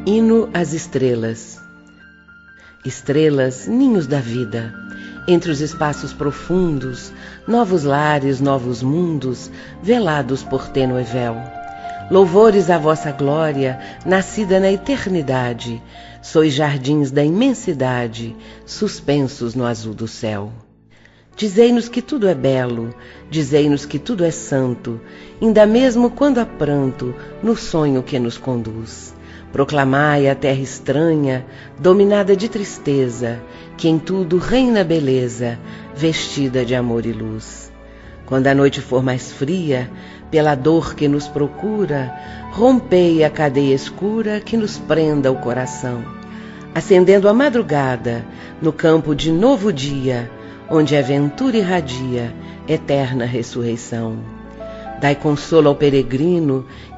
Hino às estrelas. Estrelas, ninhos da vida, entre os espaços profundos, novos lares, novos mundos, velados por tênue véu. Louvores à vossa glória, nascida na eternidade, sois jardins da imensidade, suspensos no azul do céu. Dizei-nos que tudo é belo, dizei-nos que tudo é santo, ainda mesmo quando há pranto, no sonho que nos conduz. Proclamai a terra estranha, dominada de tristeza, que em tudo reina beleza, vestida de amor e luz. Quando a noite for mais fria, pela dor que nos procura, rompei a cadeia escura que nos prenda o coração, acendendo a madrugada no campo de novo dia, onde a ventura irradia eterna ressurreição. Dai consolo ao peregrino